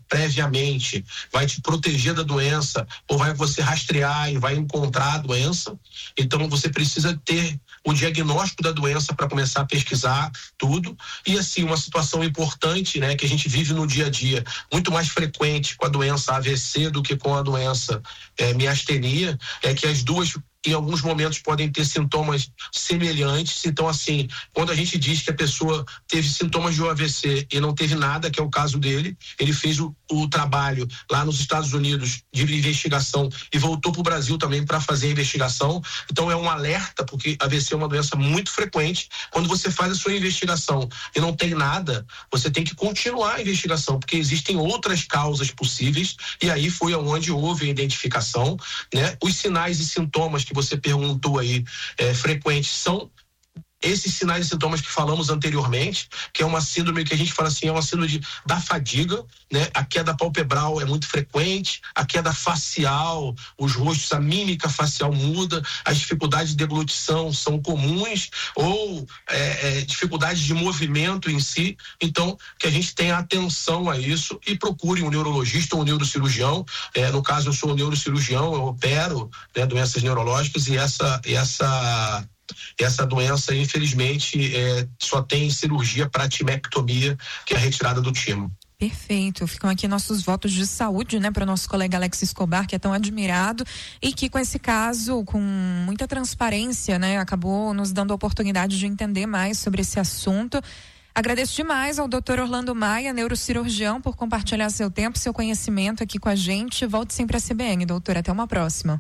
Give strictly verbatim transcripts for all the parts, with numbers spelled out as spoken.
previamente vai te proteger da doença ou vai você rastrear e vai encontrar a doença. Então você precisa ter o diagnóstico da doença para começar a pesquisar tudo. E assim, uma situação importante, né, que a gente vive no dia a dia, muito mais frequente com a doença A V C do que com a doença é, miastenia, é que as duas em alguns momentos podem ter sintomas semelhantes. Então, assim, quando a gente diz que a pessoa teve sintomas de um A V C e não teve nada, que é o caso dele, ele fez o, o trabalho lá nos Estados Unidos de investigação e voltou para o Brasil também para fazer a investigação. Então, é um alerta, porque A V C é uma doença muito frequente. Quando você faz a sua investigação e não tem nada, você tem que continuar a investigação, porque existem outras causas possíveis, e aí foi onde houve a identificação, né? Os sinais e sintomas que você perguntou aí, é, frequentes, são esses sinais e sintomas que falamos anteriormente, que é uma síndrome que a gente fala assim, é uma síndrome de, da fadiga, né? A queda palpebral é muito frequente, a queda facial, os rostos, a mímica facial muda, as dificuldades de deglutição são comuns, ou é, é, dificuldades de movimento em si. Então, que a gente tenha atenção a isso e procure um neurologista ou um neurocirurgião. É, no caso, eu sou um neurocirurgião, eu opero, né, doenças neurológicas, e essa, essa Essa doença, infelizmente, é, só tem cirurgia para timectomia, que é a retirada do timo. Perfeito. Ficam aqui nossos votos de saúde, né, para o nosso colega Alex Escobar, que é tão admirado e que, com esse caso, com muita transparência, né, acabou nos dando a oportunidade de entender mais sobre esse assunto. Agradeço demais ao doutor Orlando Maia, neurocirurgião, por compartilhar seu tempo, seu conhecimento aqui com a gente. Volte sempre à C B N, doutor. Até uma próxima.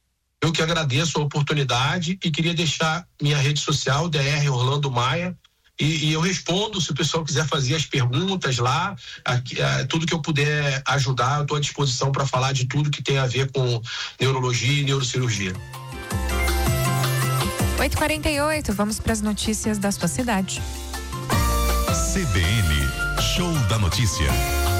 Eu que agradeço a oportunidade e queria deixar minha rede social, D R Orlando Maia, e, e eu respondo se o pessoal quiser fazer as perguntas lá, aqui, uh, tudo que eu puder ajudar, eu estou à disposição para falar de tudo que tem a ver com neurologia e neurocirurgia. oito e quarenta e oito, vamos para as notícias da sua cidade. C B N, Show da Notícia.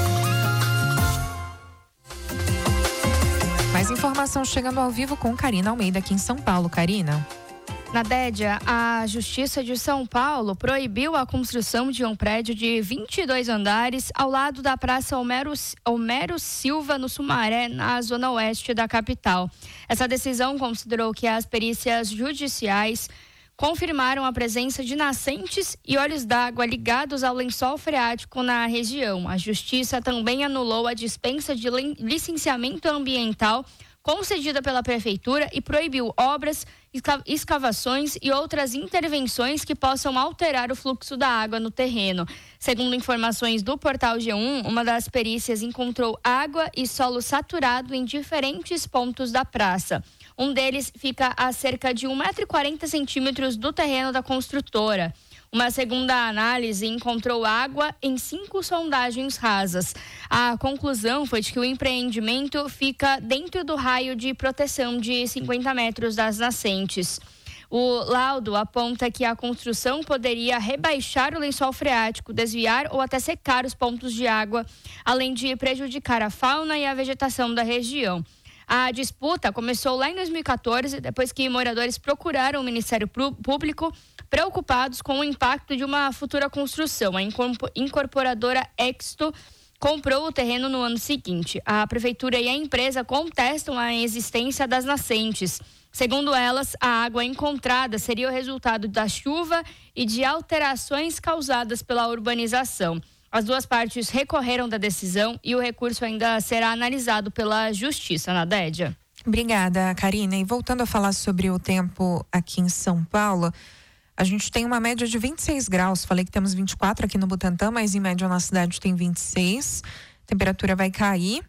Mais informação chegando ao vivo com Karina Almeida aqui em São Paulo. Karina. Nadédia, a Justiça de São Paulo proibiu a construção de um prédio de vinte e dois andares ao lado da Praça Homero, Homero Silva, no Sumaré, na zona oeste da capital. Essa decisão considerou que as perícias judiciais confirmaram a presença de nascentes e olhos d'água ligados ao lençol freático na região. A Justiça também anulou a dispensa de licenciamento ambiental concedida pela Prefeitura e proibiu obras, escavações e outras intervenções que possam alterar o fluxo da água no terreno. Segundo informações do portal G um, uma das perícias encontrou água e solo saturado em diferentes pontos da praça. Um deles fica a cerca de um metro e quarenta centímetros do terreno da construtora. Uma segunda análise encontrou água em cinco sondagens rasas. A conclusão foi de que o empreendimento fica dentro do raio de proteção de cinquenta metros das nascentes. O laudo aponta que a construção poderia rebaixar o lençol freático, desviar ou até secar os pontos de água, além de prejudicar a fauna e a vegetação da região. A disputa começou lá em dois mil e quatorze, depois que moradores procuraram o Ministério Público preocupados com o impacto de uma futura construção. A incorporadora Exto comprou o terreno no ano seguinte. A Prefeitura e a empresa contestam a existência das nascentes. Segundo elas, a água encontrada seria o resultado da chuva e de alterações causadas pela urbanização. As duas partes recorreram da decisão e o recurso ainda será analisado pela Justiça, Nadédia. Obrigada, Karina. E voltando a falar sobre o tempo aqui em São Paulo, a gente tem uma média de vinte e seis graus. Falei que temos vinte e quatro aqui no Butantã, mas em média na cidade tem vinte e seis. A temperatura vai cair.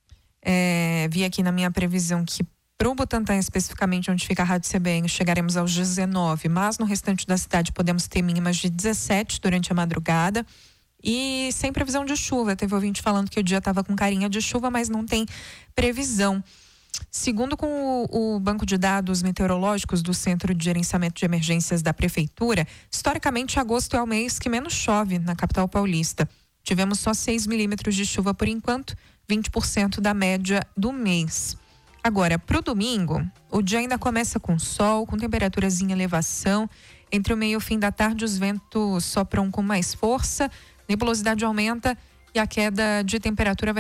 É, vi aqui na minha previsão que para o Butantã, especificamente onde fica a Rádio C B N, chegaremos aos dezenove, mas no restante da cidade podemos ter mínimas de dezessete durante a madrugada. E sem previsão de chuva. Teve ouvinte falando que o dia estava com carinha de chuva, mas não tem previsão. Segundo com o, o banco de dados meteorológicos do Centro de Gerenciamento de Emergências da Prefeitura, historicamente agosto é o mês que menos chove na capital paulista. Tivemos só seis milímetros de chuva por enquanto, vinte por cento da média do mês. Agora, para o domingo, o dia ainda começa com sol, com temperaturas em elevação. Entre o meio e o fim da tarde, os ventos sopram com mais força, nebulosidade aumenta e a queda de temperatura vai